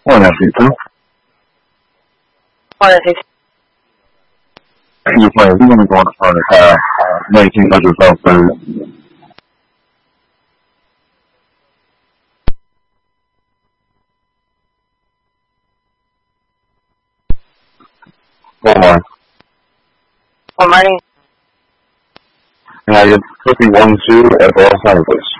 Morning, Peter. Morning, Peter. You're playing. We're going to go on the front of 1900 South Third. Good morning. Good morning. And I get 51-2 at Los Angeles.